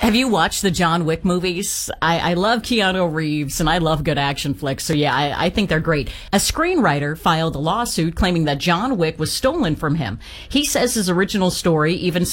Have you watched the John Wick movies? I love Keanu Reeves and I love good action flicks. So yeah, I think they're great. A screenwriter filed a lawsuit claiming that John Wick was stolen from him. He says his original story even